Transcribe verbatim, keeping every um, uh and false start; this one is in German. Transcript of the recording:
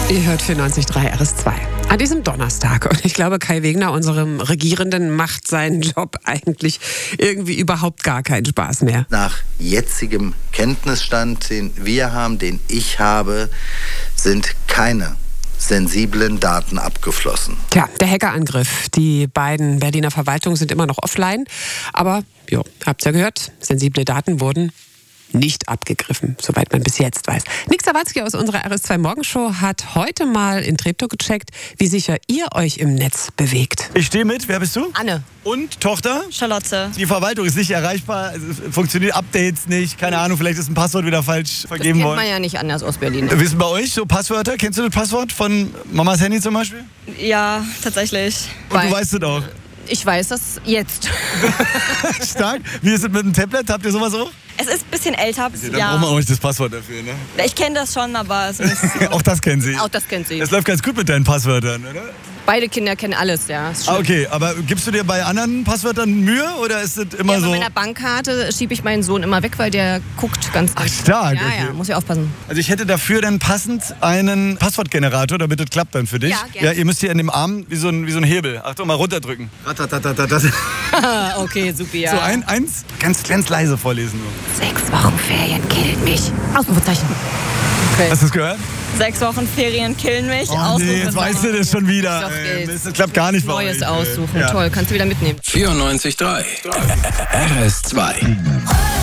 Ihr hört vierundneunzig Komma drei R S zwei. An diesem Donnerstag. Und ich glaube, Kai Wegner, unserem Regierenden, macht seinen Job eigentlich irgendwie überhaupt gar keinen Spaß mehr. Nach jetzigem Kenntnisstand, den wir haben, den ich habe, sind keine sensiblen Daten abgeflossen. Tja, der Hackerangriff. Die beiden Berliner Verwaltungen sind immer noch offline. Aber, jo, habt's ja gehört, sensible Daten wurden nicht abgegriffen, soweit man bis jetzt weiß. Nick Sawatzki aus unserer R S zwei Morgenshow hat heute mal in Treptow gecheckt, wie sicher ihr euch im Netz bewegt. Ich stehe mit. Wer bist du? Anne. Und Tochter? Charlotte. Die Verwaltung ist nicht erreichbar, es funktioniert Updates nicht, keine Ahnung, vielleicht ist ein Passwort wieder falsch vergeben Das worden. kennt man ja nicht anders aus Berlin. Wie ist denn bei euch so Passwörter? Kennst du das Passwort von Mamas Handy zum Beispiel? Ja, tatsächlich. Und du weißt es auch? Ich weiß das jetzt. Stark. Wie ist es mit dem Tablet? Habt ihr sowas auch? Es ist ein bisschen älter. Dann braucht Ja. man auch nicht das Passwort dafür, ne? Ich kenne das schon, aber es ist Auch das kennen sie. Auch das kennt sie. Das läuft ganz gut mit deinen Passwörtern, oder? Beide Kinder kennen alles, ja. Ist Ah, schlimm. okay, aber gibst du dir bei anderen Passwörtern Mühe oder ist es immer Ja, so? bei meiner Bankkarte schiebe ich meinen Sohn immer weg, weil der guckt ganz Ach, stark. Ja, okay. ja, muss ja aufpassen. Also ich hätte dafür dann passend einen Passwortgenerator, damit das klappt dann für dich. Ja, gerne. Ja, ihr müsst hier in dem Arm wie so ein, wie so ein Hebel. Achtung, mal runterdrücken. Ratatatatat. Okay, super, ja. So, ein, eins, ganz, ganz leise vorlesen. Nur. Sechs Wochen Ferien killen mich. Ausrufezeichen. Okay. Hast du es gehört? sechs Wochen Ferien killen mich. Oh nee, jetzt weißt du das schon wieder. Doch, Ey, geht's. das klappt gar nicht bei Neues euch. aussuchen. Ja. Toll, kannst du wieder mitnehmen. vierundneunzig Komma drei R S zwei.